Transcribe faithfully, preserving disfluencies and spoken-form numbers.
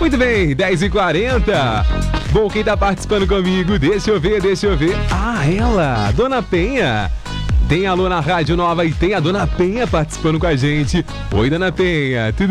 Muito bem, dez e quarenta. Bom, quem tá participando comigo? Deixa eu ver, deixa eu ver. Ah, ela, Dona Penha. Tem a Alô na Rádio Nova e tem a Dona Penha participando com a gente. Oi, Dona Penha, tudo